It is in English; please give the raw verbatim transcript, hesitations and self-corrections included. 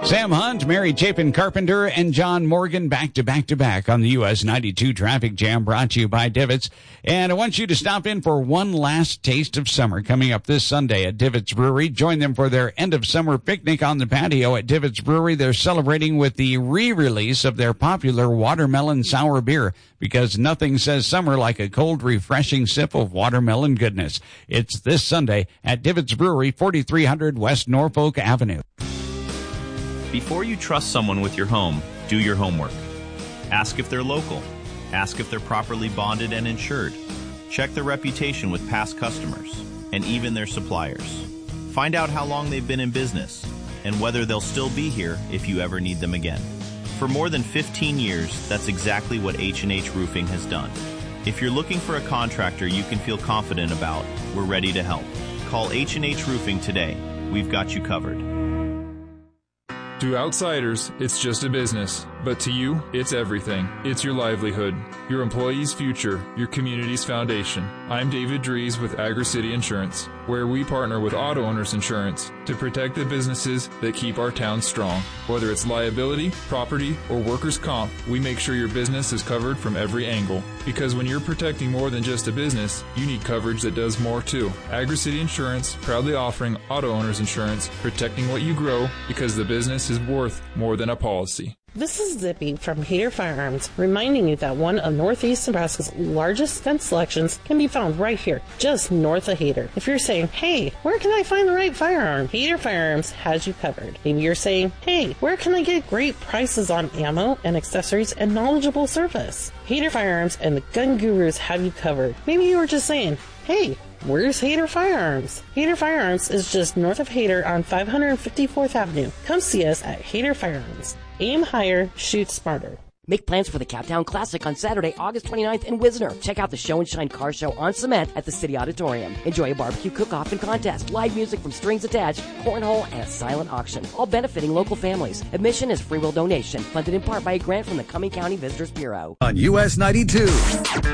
Sam Hunt, Mary Chapin Carpenter, and John Morgan back to back to back on the U S ninety-two Traffic Jam, brought to you by Divots. And I want you to stop in for one last taste of summer coming up this Sunday at Divots Brewery. Join them for their end of summer picnic on the patio at Divots Brewery. They're celebrating with the re-release of their popular watermelon sour beer, because nothing says summer like a cold, refreshing sip of watermelon goodness. It's this Sunday at Divots Brewery, forty-three hundred West Norfolk Avenue. Before you trust someone with your home, do your homework. Ask if they're local. Ask if they're properly bonded and insured. Check their reputation with past customers and even their suppliers. Find out how long they've been in business and whether they'll still be here if you ever need them again. For more than fifteen years, that's exactly what H and H Roofing has done. If you're looking for a contractor you can feel confident about, we're ready to help. Call H and H Roofing today. We've got you covered. To outsiders, it's just a business, but to you, it's everything. It's your livelihood, your employees' future, your community's foundation. I'm David Dries with Agri-City Insurance, where we partner with auto owners insurance to protect the businesses that keep our town strong. Whether it's liability, property, or workers' comp, we make sure your business is covered from every angle. Because when you're protecting more than just a business, you need coverage that does more too. Agri-City Insurance, proudly offering auto owners insurance, protecting what you grow, because the business is worth more than a policy. This is Zippy from Hader Firearms, reminding you that one of Northeast Nebraska's largest gun selections can be found right here, just north of Hader. If you're saying, hey, where can I find the right firearm? Hader Firearms has you covered. Maybe you're saying, hey, where can I get great prices on ammo and accessories and knowledgeable service? Hader Firearms and the Gun Gurus have you covered. Maybe you were just saying, hey, where's Hader Firearms? Hader Firearms is just north of Hader on five hundred fifty-fourth Avenue. Come see us at Hader Firearms. Aim higher, shoot smarter. Make plans for the Cowtown Classic on Saturday, August twenty-ninth in Wisner. Check out the Show and Shine car show on cement at the City Auditorium. Enjoy a barbecue cook-off and contest, live music from Strings Attached, cornhole, and a silent auction, all benefiting local families. Admission is free will donation, funded in part by a grant from the Cumming County Visitors Bureau. On U S ninety-two.